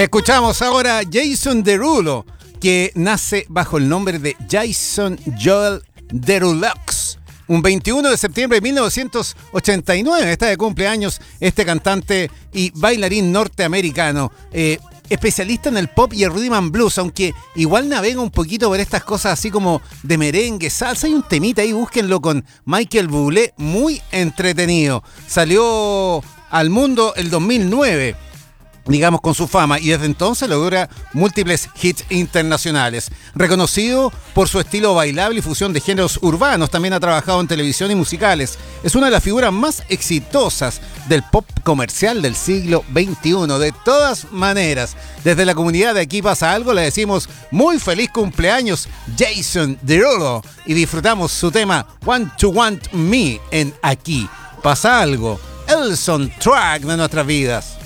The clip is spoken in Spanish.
Escuchamos ahora Jason Derulo, que nace bajo el nombre de Jason Joel Derulux. Un 21 de septiembre de 1989 está de cumpleaños este cantante y bailarín norteamericano. Especialista en el pop y el rhythm and blues, aunque igual navega un poquito por estas cosas así como de merengue, salsa. Hay un temita ahí, búsquenlo, con Michael Bublé, muy entretenido. Salió al mundo el 2009, digamos, con su fama, y desde entonces logra múltiples hits internacionales. Reconocido por su estilo bailable y fusión de géneros urbanos, también ha trabajado en televisión y musicales. Es una de las figuras más exitosas del pop comercial del siglo XXI. De todas maneras, desde la comunidad de Aquí Pasa Algo le decimos muy feliz cumpleaños, Jason Derulo, y disfrutamos su tema Want to Want Me en Aquí Pasa Algo, el soundtrack de nuestras vidas.